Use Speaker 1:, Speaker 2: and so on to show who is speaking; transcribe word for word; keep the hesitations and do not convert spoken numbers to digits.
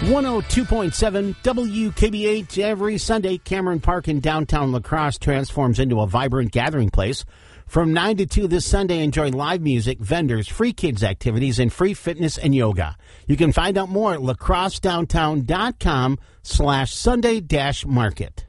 Speaker 1: one oh two point seven W K B H. Every Sunday, Cameron Park in downtown La Crosse transforms into a vibrant gathering place. From nine to two this Sunday, enjoy live music, vendors, free kids activities, and free fitness and yoga. You can find out more at lacrossedowntown.com slash Sunday dash market.